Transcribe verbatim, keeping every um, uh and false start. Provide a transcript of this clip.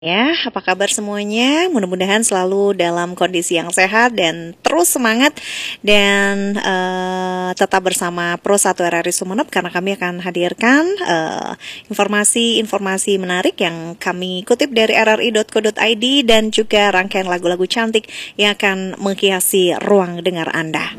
Ya, apa kabar semuanya? Mudah-mudahan selalu dalam kondisi yang sehat dan terus semangat dan eh, tetap bersama Pro satu R R I Sumeneb karena kami akan hadirkan eh, informasi-informasi menarik yang kami kutip dari r r i dot co dot i d dan juga rangkaian lagu-lagu cantik yang akan menghiasi ruang dengar Anda.